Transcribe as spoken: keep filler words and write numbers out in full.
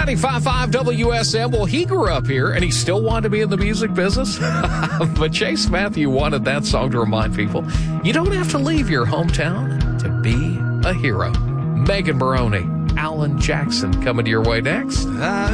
ninety-five point five W S M. Well, he grew up here, and he still wanted to be in the music business. But Chase Matthew wanted that song to remind people, you don't have to leave your hometown to be a hero. Megan Baroni, Alan Jackson coming to your way next.